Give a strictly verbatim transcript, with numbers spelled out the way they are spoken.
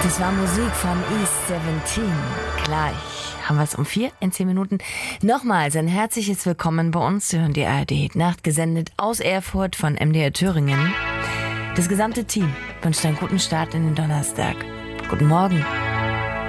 Das war Musik von East siebzehn. Gleich haben wir es um vier in zehn Minuten. Nochmals ein herzliches Willkommen bei uns. Sie hören die A R D Nacht, gesendet aus Erfurt von M D R Thüringen. Das gesamte Team wünscht einen guten Start in den Donnerstag. Guten Morgen.